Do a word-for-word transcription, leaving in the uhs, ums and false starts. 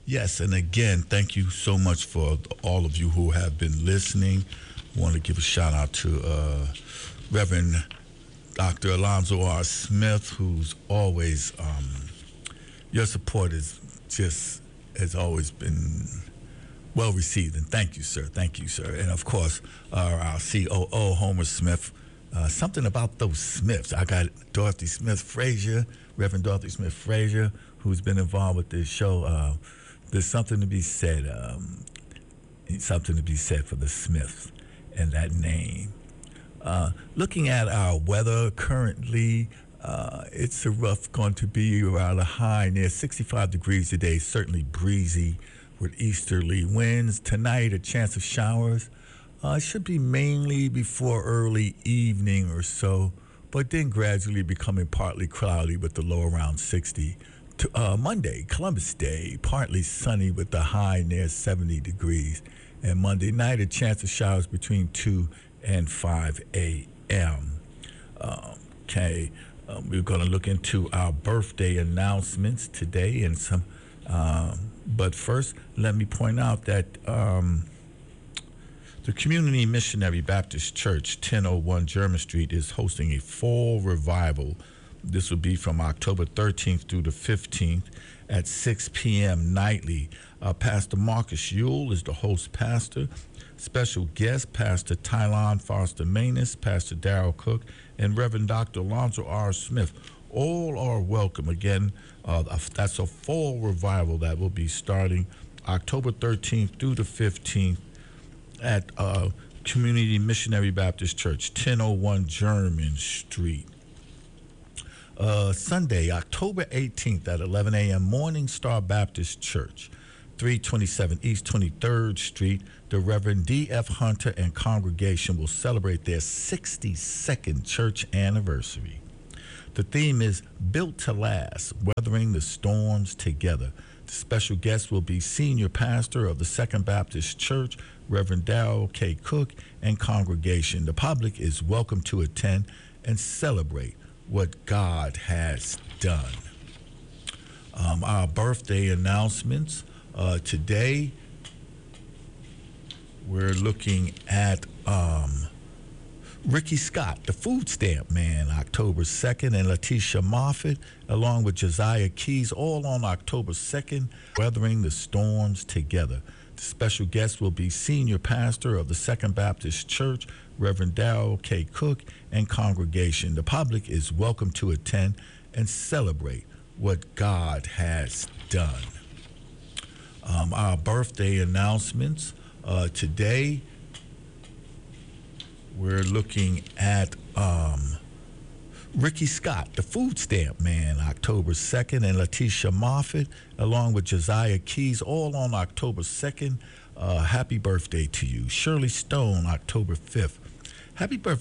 Yes, and again, thank you so much for all of you who have been listening. I want to give a shout out to uh, Reverend Doctor Alonzo R. Smith, who's always, um, your support is just, has always been well received. And thank you, sir. Thank you, sir. And of course, uh, our C O O, Homer Smith. Uh, something about those Smiths. I got Dorothy Smith Frazier, Reverend Dorothy Smith Frazier, who's been involved with this show. Uh, there's something to be said, um, something to be said for the Smiths and that name. Uh, looking at our weather currently, uh, it's a rough going to be around a high near sixty-five degrees today, certainly breezy with easterly winds. Tonight, a chance of showers. Uh, it should be mainly before early evening or so, but then gradually becoming partly cloudy with the low around sixty. To, uh, Monday, Columbus Day, partly sunny with the high near seventy degrees. And Monday night, a chance of showers between two and five a.m. Um, okay, um, we're going to look into our birthday announcements today and some. Um, but first, let me point out that um, the Community Missionary Baptist Church, ten oh one German Street, is hosting a fall revival. This will be from October thirteenth through the fifteenth at six p.m. nightly. Uh, Pastor Marcus Yule is the host pastor. Special guests, Pastor Tylon Foster Manus, Pastor Darrell Cook, and Reverend Doctor Alonzo R. Smith. All are welcome. Again, uh, that's a fall revival that will be starting October thirteenth through the fifteenth at uh, Community Missionary Baptist Church, ten oh one German Street. Uh, Sunday, October eighteenth at eleven a.m., Morning Star Baptist Church, three twenty-seven East twenty-third Street. The Reverend D F. Hunter and congregation will celebrate their sixty-second church anniversary. The theme is Built to Last, Weathering the Storms Together. The special guest will be Senior Pastor of the Second Baptist Church, Reverend Darrell K. Cook, and congregation. The public is welcome to attend and celebrate what God has done. Um, our birthday announcements. Uh, today, we're looking at um, Ricky Scott, the food stamp man, October second, and Letitia Moffitt, along with Josiah Keys, all on October second, weathering the storms together. The special guest will be Senior Pastor of the Second Baptist Church, Reverend Darrell K. Cook, and congregation. The public is welcome to attend and celebrate what God has done. Um, our birthday announcements. Uh, today, we're looking at um, Ricky Scott, the food stamp man, October second, and Letitia Moffitt, along with Josiah Keys, all on October second. Uh, happy birthday to you. Shirley Stone, October fifth. Happy birthday